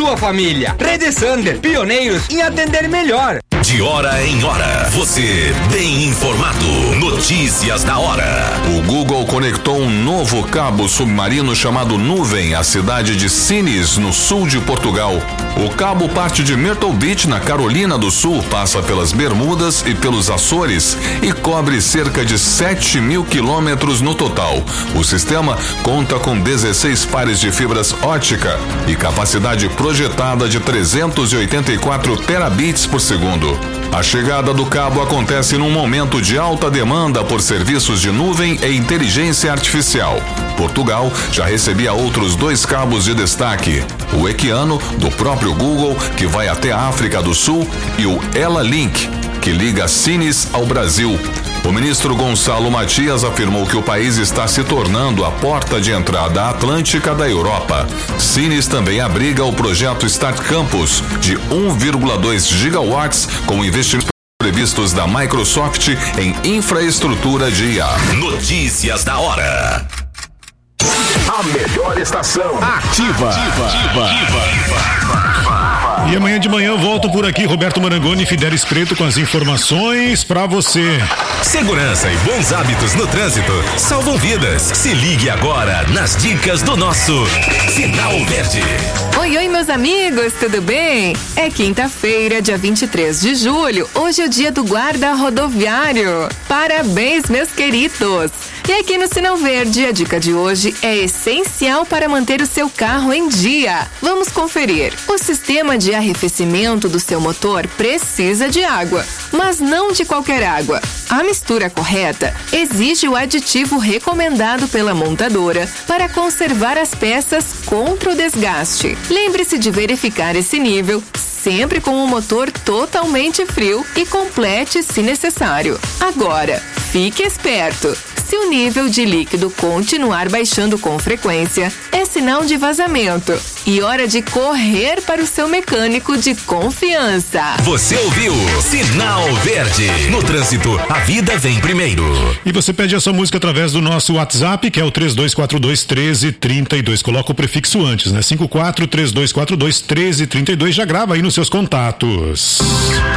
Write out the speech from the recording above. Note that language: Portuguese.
sua família. Rede Sander, pioneiros em atender melhor. De hora em hora, você bem informado. Notícias da hora. O Google conectou um novo cabo submarino chamado Nuvem à cidade de Sines, no sul de Portugal. O cabo parte de Myrtle Beach, na Carolina do Sul, passa pelas Bermudas e pelos Açores e cobre cerca de 7.000 quilômetros no total. O sistema conta com 16 pares de fibras ótica e capacidade projetada de 384 terabits por segundo. A chegada do cabo acontece num momento de alta demanda por serviços de nuvem e inteligência artificial. Portugal já recebia outros 2 cabos de destaque: o Equiano, do próprio Google, que vai até a África do Sul, e o Ela Link, que liga Sines ao Brasil. O ministro Gonçalo Matias afirmou que o país está se tornando a porta de entrada atlântica da Europa. Sines também abriga o projeto Start Campus, de 1,2 gigawatts, com investimentos previstos da Microsoft em infraestrutura de IA. Notícias da hora. A melhor estação. Ativa. E amanhã de manhã eu volto por aqui, Roberto Marangoni e Fidelis Preto, com as informações pra você. Segurança e bons hábitos no trânsito salvam vidas. Se ligue agora nas dicas do nosso Sinal Verde. Oi, meus amigos, tudo bem? É quinta-feira, dia 23 de julho. Hoje é o dia do guarda rodoviário. Parabéns, meus queridos! E aqui no Sinal Verde, a dica de hoje é essencial para manter o seu carro em dia. Vamos conferir. O sistema de arrefecimento do seu motor precisa de água, mas não de qualquer água. A mistura correta exige o aditivo recomendado pela montadora para conservar as peças contra o desgaste. Lembre-se de verificar esse nível sempre com o motor totalmente frio e complete se necessário. Agora, fique esperto. Se o nível de líquido continuar baixando com frequência, é sinal de vazamento e hora de correr para o seu mecânico de confiança. Você ouviu Sinal Verde. No trânsito, a vida vem primeiro. E você pede a sua música através do nosso WhatsApp, que é o 3242-1332. Coloca o prefixo antes, né? 54-3242-1332. Já grava aí nos seus contatos.